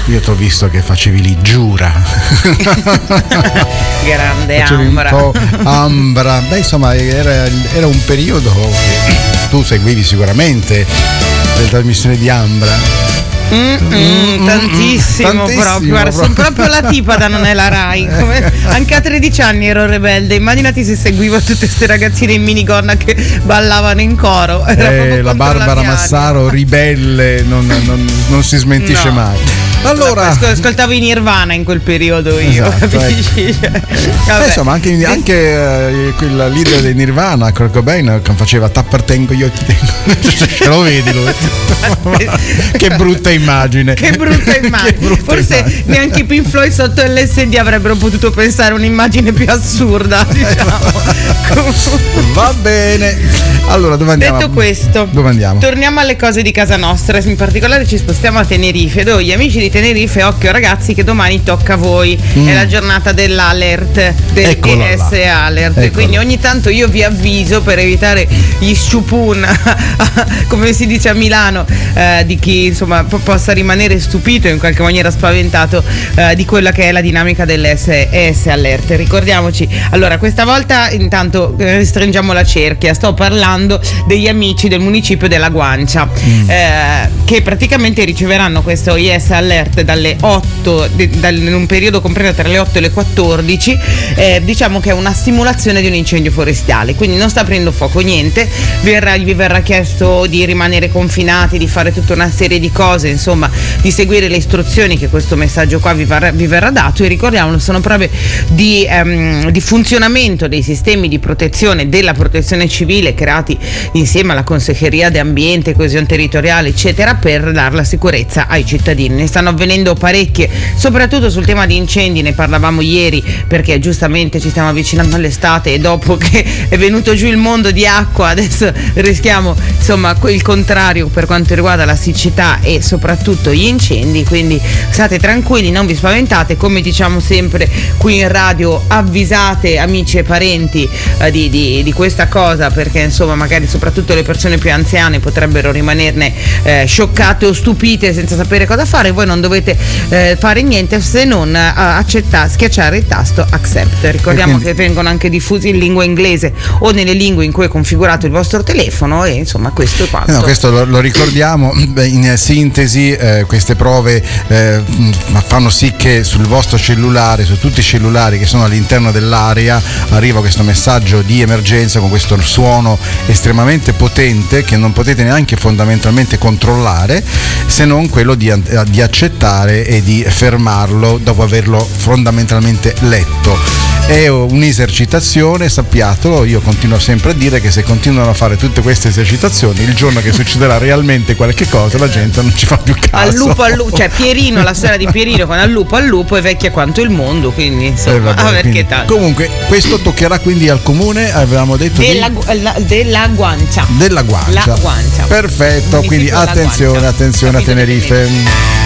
Io ti ho visto che facevi lì Giura. Grande facevi Ambra. Un po' Ambra. Beh, insomma, era un periodo che tu seguivi sicuramente le trasmissioni di Ambra. Tantissimo proprio. Guarda, sono proprio la tipa da non è la Rai. Anche a 13 anni ero rebelde. Immaginati se seguivo tutte queste ragazzine in minigonna che ballavano in coro. La Barbara Massaro ribelle non si smentisce mai. Allora, ascoltavo i Nirvana in quel periodo io, esatto, capisci? Insomma, anche il leader dei Nirvana, Kurt Cobain, che faceva tapper tengo io ti tengo. Lo vedi lui? Che brutta immagine. Che brutta immagine. Forse neanche i Pink Floyd sotto LSD avrebbero potuto pensare un'immagine più assurda, diciamo. Va bene. Allora, dove andiamo? Detto questo, dove andiamo? Torniamo alle cose di casa nostra. In particolare ci spostiamo a Tenerife, dove gli amici di Tenerife, occhio ragazzi che domani tocca a voi. È la giornata dell'alert, del ES Alert. Eccolo. Quindi ogni tanto io vi avviso per evitare gli sciupun, come si dice a Milano, di chi insomma possa rimanere stupito e in qualche maniera spaventato di quella che è la dinamica dell'ES Alert. Ricordiamoci, allora questa volta intanto stringiamo la cerchia, sto parlando degli amici del municipio della Guancia, che praticamente riceveranno questo ES Alert dalle 8 in un periodo compreso tra le 8 e le 14. Diciamo che è una simulazione di un incendio forestale, quindi non sta aprendo fuoco niente, vi verrà chiesto di rimanere confinati, di fare tutta una serie di cose, insomma di seguire le istruzioni che questo messaggio qua vi verrà dato. E ricordiamo, sono prove di funzionamento dei sistemi di protezione della protezione civile creati insieme alla Consejeria di Ambiente, Coesione Territoriale eccetera, per dare la sicurezza ai cittadini. Ne stanno avvenendo parecchie, soprattutto sul tema di incendi, ne parlavamo ieri perché giustamente ci stiamo avvicinando all'estate e dopo che è venuto giù il mondo di acqua adesso rischiamo insomma il contrario per quanto riguarda la siccità e soprattutto gli incendi, quindi state tranquilli, non vi spaventate, come diciamo sempre qui in radio, avvisate amici e parenti di questa cosa, perché insomma magari soprattutto le persone più anziane potrebbero rimanerne scioccate o stupite senza sapere cosa fare. Voi non dovete fare niente se non schiacciare il tasto accept. Ricordiamo che vengono anche diffusi in lingua inglese o nelle lingue in cui è configurato il vostro telefono, e insomma questo è quanto. No, questo lo ricordiamo. In sintesi, queste prove fanno sì che sul vostro cellulare, su tutti i cellulari che sono all'interno dell'area, arriva questo messaggio di emergenza con questo suono estremamente potente che non potete neanche fondamentalmente controllare, se non quello di accettare e di fermarlo dopo averlo fondamentalmente letto. È un'esercitazione, sappiatelo. Io continuo sempre a dire che se continuano a fare tutte queste esercitazioni, il giorno che succederà realmente qualche cosa la gente non ci fa più caso. Al lupo, cioè Pierino, la storia di Pierino con al lupo è vecchia quanto il mondo, quindi insomma, perché tanto. Comunque questo toccherà quindi al comune, avevamo detto della Guancia. Della Guancia. La Guancia. Perfetto, quindi attenzione a Tenerife.